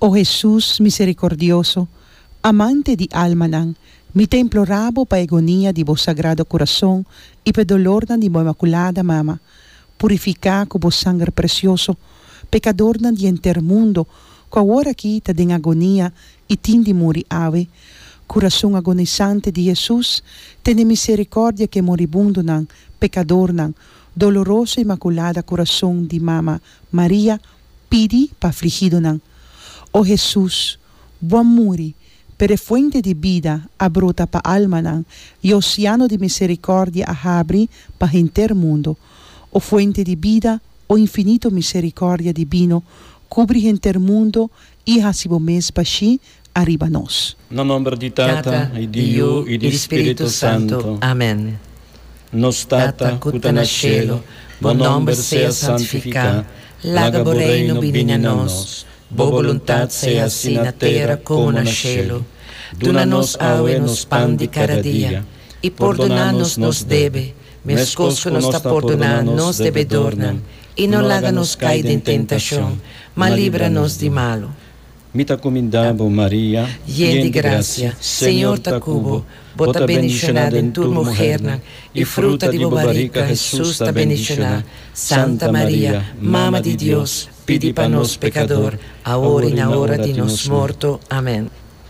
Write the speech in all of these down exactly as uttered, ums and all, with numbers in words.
Oh Jesús misericordioso, amante de alma nan, mi te implorabo pa agonia de vos sagrado corazón y pe dolor nan de mo imaculada mama, purificar con vos sangre precioso, pecador nan de enter mundo, co agora aqui ta den agonia e tindi muri ave, coração agonizante de Jesus, tene misericórdia que moribundo nan, pecador nan, doloroso imaculada coração de mama Maria, pidi pa afligido nan. Oh Jesus, bom muri, per fuente de vida abrota pa alma nan, e oceano de misericórdia abre pa enter mundo. O fuente de vida, o infinito misericórdia divino, cubri enter mundo e hasibo mes baixi arriba nos. No nome di Tata, e di Io, e di Spirito Santo. Amen. Nos Tata, cuta na cielo, bon nombre sea santificado, laga bo reino bini na nos, bo voluntad sea assim na terra como na cielo. Duna-nos aue nos pan de cada dia, e perdona-nos nos debe, mescos que nos perdona nos devedornan, e não laga-nos cair em tentação, mas livra-nos de malo. Mita comindabo Maria, llena de gracia, Senhor ta cubo, bota bendicionada em tu mujer, e fruta de bobarica Jesus ta bendicionada. Santa Maria, Mama de Deus, pidi para nós pecador, agora e na hora de nos morto. Amém.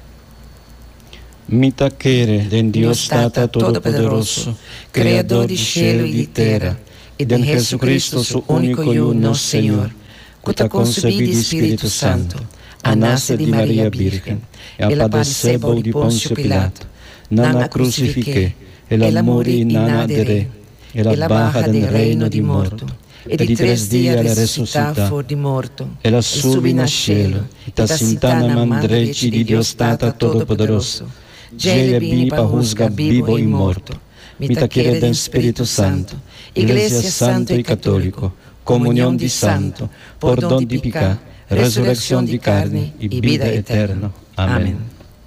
Mita quere den Deus Tata Todo-Poderoso, Criador de cielo e de terra, e de Jesucristo, su único e uno Senhor, que ta concebido de Espírito Santo, a nasce de Maria Virgem, e a padecebo de Pôncio Pilato, nana crucifique, ela morì e nana adere, ela baja del reino de morto, e de três dias ela ressuscita, de morto, ela subi na cielo, e ta sentana na mão direita de Deus Tata Todo-Poderoso, Ele vini para juzgar vivo e morto. Mita quiere del Espírito Santo, Igreja Santo e Católico, comunhão de santo, perdão de pecado, ressurreição de carne e vida eterna. Amém.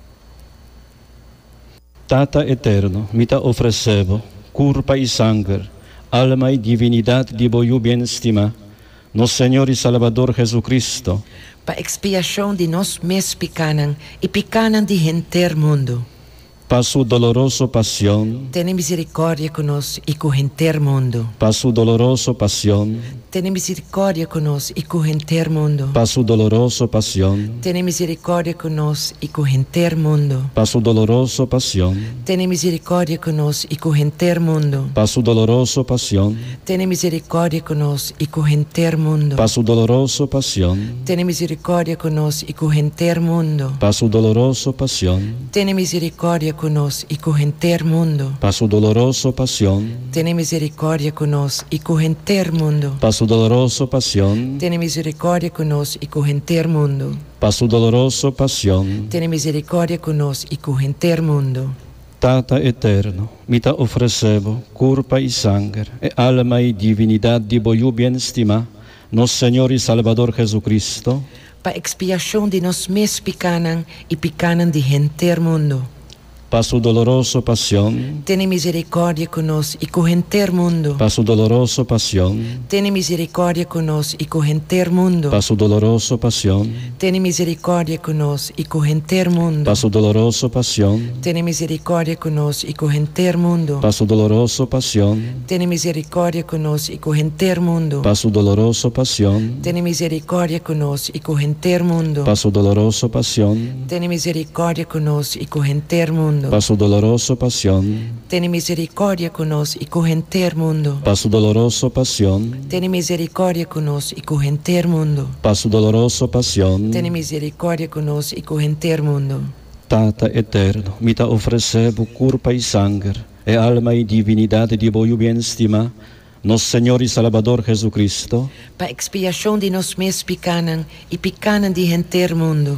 Tata eterno, mita oferecebo, corpo e sangue, alma e divinidade de vosso bem-estima, nosso Senhor e Salvador Jesucristo, para expiação de nós mes pecanan e pecanan de enter mundo. para su dolorosa pasión, Ten misericórdia conosco e com enter mundo. para su dolorosa pasión, Ten misericórdia conosco e com enter mundo. para su dolorosa pasión, Ten misericórdia conosco e com enter mundo. para su dolorosa pasión, Ten misericórdia conosco e com enter mundo. para su dolorosa pasión, Ten misericórdia conosco e com enter mundo. para su dolorosa pasión, Ten misericórdia conosco e com enter mundo. para su dolorosa pasión, Ten misericórdia conosco e com enter mundo. para su dolorosa pasión, Ten misericórdia conosco e com enter mundo. para su dolorosa pasión, Ten misericórdia conosco e com enter mundo. para su dolorosa pasión. Ten misericórdia conosco e com enter mundo. Tata eterno, mita oferecebo corpo e sangue, e alma e divinidade de vosso bem-estima, nosso Senhor e Salvador Jesucristo, Para expiação de nós mes pecanan e pecanan de enter mundo. para su dolorosa pasión, Ten misericórdia conosco e com enter mundo. para su dolorosa pasión, Ten misericórdia conosco e com enter mundo. para su dolorosa pasión, Ten misericórdia conosco e com enter mundo. para su dolorosa pasión, Ten misericórdia conosco e com enter mundo. para su dolorosa pasión, Ten misericórdia conosco e com enter mundo. para su dolorosa pasión, Ten misericórdia conosco e com enter mundo. para su dolorosa pasión, Ten misericórdia conosco e com enter mundo. para su dolorosa pasión, Ten misericórdia conosco e com enter mundo. para su dolorosa pasión, Ten misericórdia conosco e com enter mundo. para su dolorosa pasión. Ten misericórdia conosco e com enter mundo. Tata eterno, mita oferecebo corpo e sangue, e alma e divinidade de vosso bem-estima, nosso Senhor e Salvador Jesucristo, Para expiação de nós mes pecanan e pecanan de enter mundo.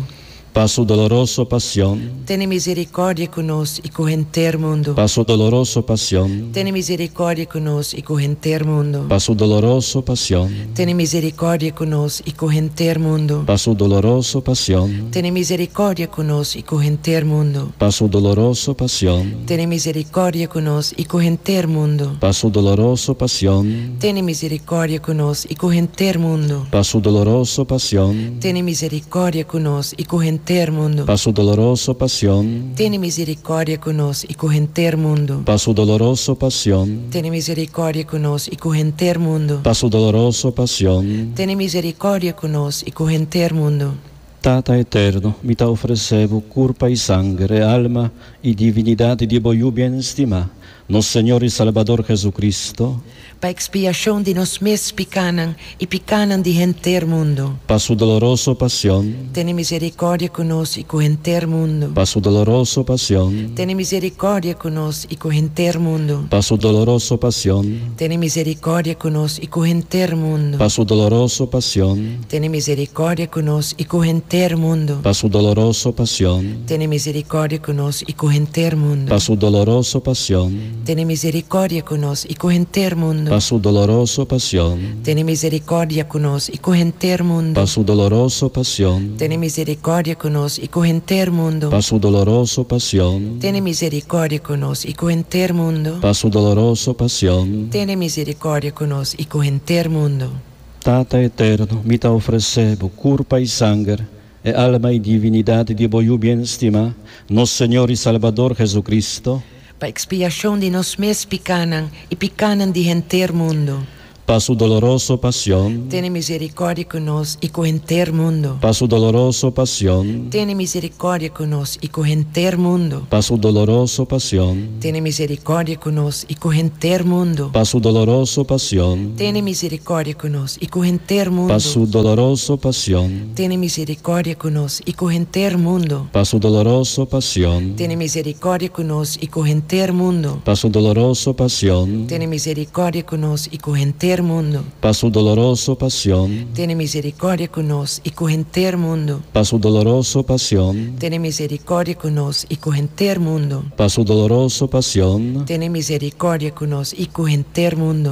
Pa su doloroso pasión, Tiene misericordia con nos y con enter mundo. pa su doloroso pasión, Tiene misericordia con nos y con enter mundo. pa su doloroso pasión, Tiene misericordia con nos y con enter mundo. pa su doloroso pasión, Tiene misericordia con nos y con enter mundo. pa su doloroso pasión, Tiene misericordia con nos y con enter mundo. pa su doloroso pasión, Tiene misericordia con nos y con enter mundo. pa su doloroso pasión, Tiene misericordia con nos y con enter mundo. pa su doloroso pasión, Tiene misericordia con nos y con enter mundo. pa su doloroso pasión, Tiene misericordia con nos y con enter mundo. pa su doloroso pasión. Tiene misericordia con nos y con enter mundo. Tata eterno, mi te ofrecebo curpa y sangre, alma y divinidad de voyu bien estima, nos Señor y Salvador Jesucristo, Pa expiación de nos mes picanan y picanan de enter mundo. pa su doloroso pasión, Tiene misericordia con nos y con enter mundo. pa su doloroso pasión, Tiene misericordia con nos y con enter mundo. pa su doloroso pasión, Tiene misericordia con nos y con enter mundo. pa su doloroso pasión, Tiene misericordia con nos y con enter mundo. pa su doloroso pasión, Tiene misericordia con nos y con enter mundo. pa su doloroso pasión, Tiene misericordia con nos y con enter mundo. pa su doloroso pasión, Tiene misericordia con nos y con enter mundo. pa su doloroso pasión, Tiene misericordia con nos y con enter mundo. pa su doloroso pasión, Tiene misericordia con nos y con enter mundo. pa su doloroso pasión. Tiene misericordia con nos y con enter mundo. Tata eterno, mi te ofrecebo curpa y sangre, e alma y divinidad de voyu bien estima, nos Señor y Salvador Jesucristo, Pa expiación de nos mes picanan y picanan de enter mundo. pa su doloroso pasión, Tiene misericordia con nos y con enter mundo. pa su doloroso pasión, Tiene misericordia con nos y con enter mundo. pa su doloroso pasión, Tiene misericordia con nos y con enter mundo. pa su doloroso pasión, Tiene misericordia con nos y con enter mundo. pa su doloroso pasión, Tiene misericordia con nos y con enter mundo. pa su doloroso pasión, Tiene misericordia con nos y con enter mundo. pa su doloroso pasión, Tiene misericordia con nos y con enter mundo. pa su doloroso pasión, Tiene misericordia con nos y con enter mundo. pa su doloroso pasión, Tiene misericordia con nos y con enter mundo. pa su doloroso pasión. Tiene misericordia con nos y con enter mundo.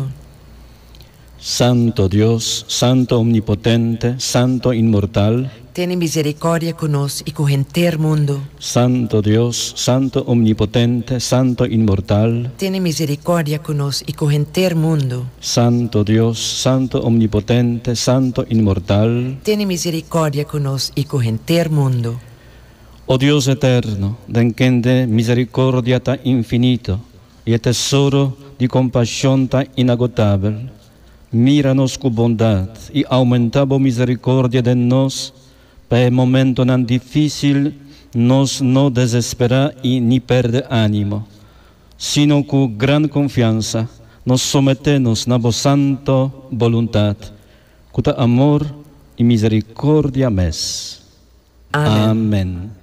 Santo Dios, Santo Omnipotente, Santo Inmortal, Tiene misericordia con nos y con enter mundo. Santo Dios, Santo Omnipotente, Santo Inmortal, Tiene misericordia con nos y con enter mundo. Santo Dios, Santo Omnipotente, Santo Inmortal. Tiene misericordia con nos y con enter mundo. Oh Dios eterno, den de misericordia tan infinito y el tesoro de compasión tan inagotable, míranos con bondad y aumentamos misericordia de nos, para el momento tan difícil nos no desespera y ni perde ánimo, sino con gran confianza nos sometemos a vos santo voluntad, con amor y misericordia mes. Amén. Amén.